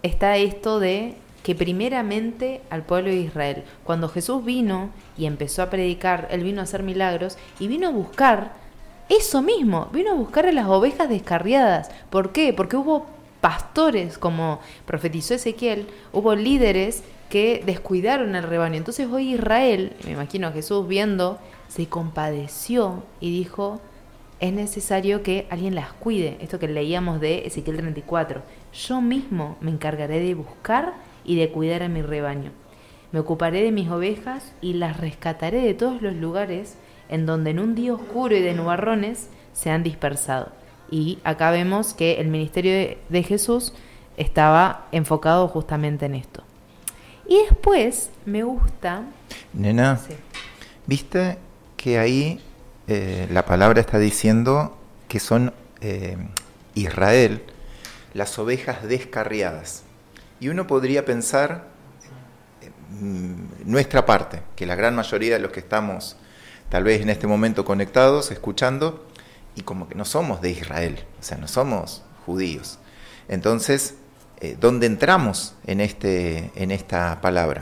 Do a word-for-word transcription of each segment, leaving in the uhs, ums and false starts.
está esto de que primeramente al pueblo de Israel, cuando Jesús vino y empezó a predicar, Él vino a hacer milagros y vino a buscar eso mismo, vino a buscar a las ovejas descarriadas. ¿Por qué? Porque hubo pastores, como profetizó Ezequiel, hubo líderes que descuidaron el rebaño. Entonces hoy Israel, me imagino a Jesús viendo, se compadeció y dijo, es necesario que alguien las cuide. Esto que leíamos de Ezequiel treinta y cuatro. Yo mismo me encargaré de buscar y de cuidar a mi rebaño. Me ocuparé de mis ovejas y las rescataré de todos los lugares en donde en un día oscuro y de nubarrones se han dispersado. Y acá vemos que el ministerio de, de Jesús estaba enfocado justamente en esto. Y después me gusta... Nena, sí. ¿Viste que ahí eh, la palabra está diciendo que son eh, Israel las ovejas descarriadas? Y uno podría pensar eh, nuestra parte, que la gran mayoría de los que estamos tal vez en este momento conectados, escuchando, y como que no somos de Israel, o sea, no somos judíos. Entonces, eh, ¿dónde entramos en, este, en esta palabra?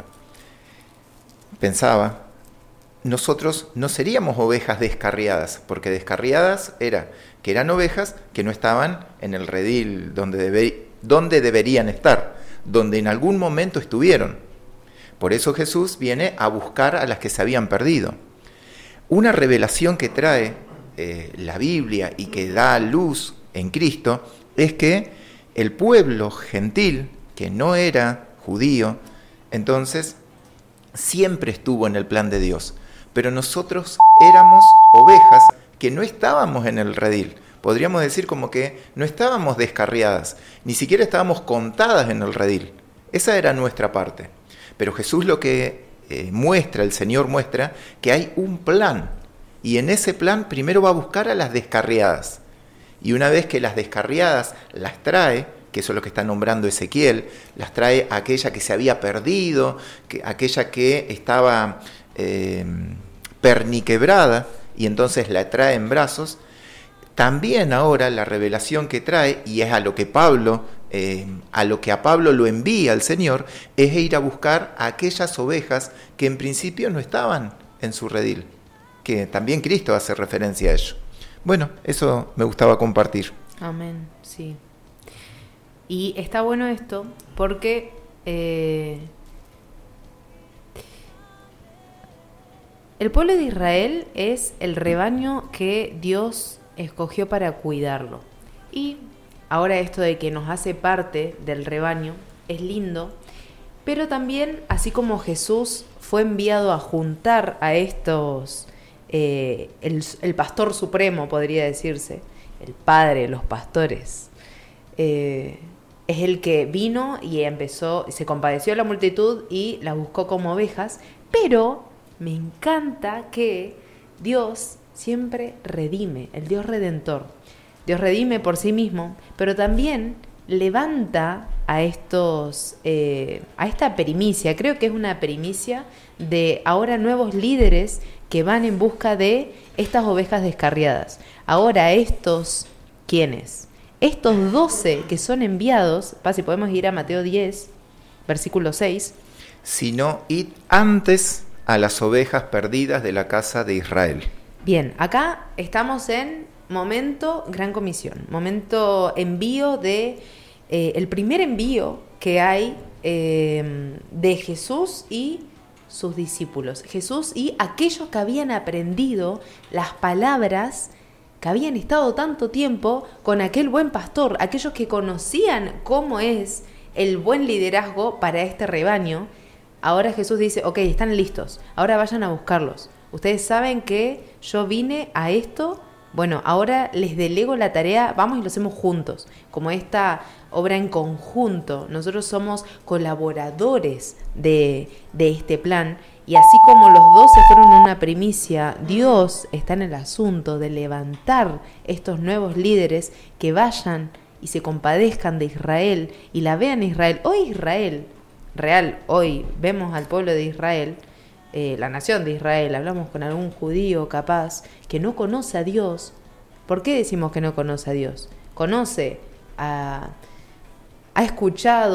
Pensaba, nosotros no seríamos ovejas descarriadas, porque descarriadas era que eran ovejas que no estaban en el redil donde, debe, donde deberían estar, donde en algún momento estuvieron. Por eso Jesús viene a buscar a las que se habían perdido. Una revelación que trae eh, la Biblia y que da luz en Cristo es que el pueblo gentil, que no era judío, entonces siempre estuvo en el plan de Dios. Pero nosotros éramos ovejas que no estábamos en el redil. Podríamos decir como que no estábamos descarriadas, ni siquiera estábamos contadas en el redil. Esa era nuestra parte. Pero Jesús lo que eh, muestra, el Señor muestra, que hay un plan. Y en ese plan primero va a buscar a las descarriadas. Y una vez que las descarriadas las trae, que eso es lo que está nombrando Ezequiel, las trae a aquella que se había perdido, que, aquella que estaba eh, perniquebrada, y entonces la trae en brazos. También ahora la revelación que trae, y es a lo que Pablo, eh, a lo que a Pablo lo envía el Señor, es ir a buscar a aquellas ovejas que en principio no estaban en su redil, que también Cristo hace referencia a ello. Bueno, eso me gustaba compartir. Amén, sí. Y está bueno esto porque eh, el pueblo de Israel es el rebaño que Dios escogió para cuidarlo. Y ahora esto de que nos hace parte del rebaño es lindo, pero también, así como Jesús fue enviado a juntar a estos, eh, el, el pastor supremo, podría decirse, el padre de los pastores, eh, es el que vino y empezó, se compadeció de la multitud y la buscó como ovejas, pero me encanta que Dios siempre redime, el Dios redentor. Dios redime por sí mismo, pero también levanta a estos, eh, a esta primicia, creo que es una primicia de ahora nuevos líderes que van en busca de estas ovejas descarriadas. Ahora estos, ¿quiénes? Estos doce que son enviados, si podemos ir a Mateo diez, versículo seis. Sino id antes a las ovejas perdidas de la casa de Israel. Bien, acá estamos en momento Gran Comisión, momento envío de, eh, el primer envío que hay eh, de Jesús y sus discípulos. Jesús y aquellos que habían aprendido las palabras, que habían estado tanto tiempo con aquel buen pastor, aquellos que conocían cómo es el buen liderazgo para este rebaño. Ahora Jesús dice, ok, están listos, ahora vayan a buscarlos. Ustedes saben que yo vine a esto, bueno, ahora les delego la tarea, vamos y lo hacemos juntos, como esta obra en conjunto. Nosotros somos colaboradores de, de este plan, y así como los doce fueron una primicia, Dios está en el asunto de levantar estos nuevos líderes que vayan y se compadezcan de Israel y la vean Israel. Hoy Israel, real, hoy vemos al pueblo de Israel, Eh, la nación de Israel, hablamos con algún judío capaz que no conoce a Dios. ¿Por qué decimos que no conoce a Dios? Conoce, a, ha escuchado